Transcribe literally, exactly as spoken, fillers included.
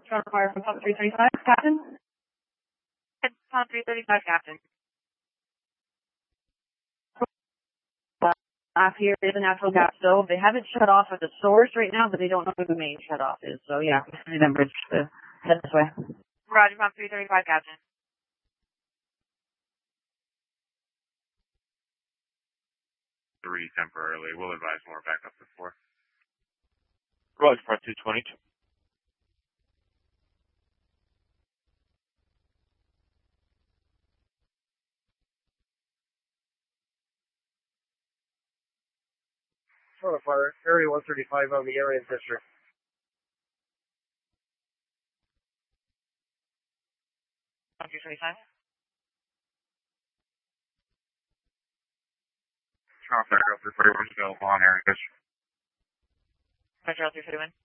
Toronto Fire from Pump three thirty-five, Captain. Pump three thirty-five, Captain. Off here is a natural gas stove. They haven't shut off at the source right now, but they don't know where the main shut off is. So yeah, remember to head this way. Roger, Pump three thirty-five, Captain. Three temporarily. We'll advise more back up to four. Roger, Part two twenty-two. Toronto Fire, Area one thirty-five on the area in district. Pump three thirty-five. Toronto Fire, three forty-one available on area district. Metro three forty-one.